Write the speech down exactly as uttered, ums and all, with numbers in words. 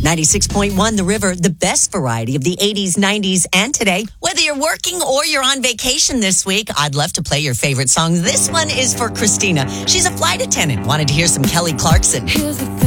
ninety-six point one The River, the best variety of the eighties, nineties, and today. Whether you're working or you're on vacation this week, I'd love to play your favorite songs. This one is for Christina. She's a flight attendant. Wanted to hear some Kelly Clarkson.